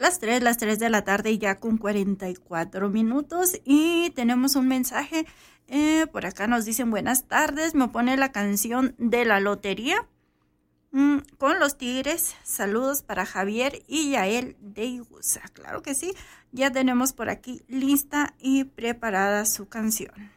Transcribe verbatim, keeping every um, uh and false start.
las tres, las tres de la tarde ya con cuarenta y cuatro minutos y tenemos un mensaje. Eh, por acá nos dicen buenas tardes, me pone la canción de la lotería mm, con los Tigres. Saludos para Javier y Yael de Iguza. Claro que sí, ya tenemos por aquí lista y preparada su canción.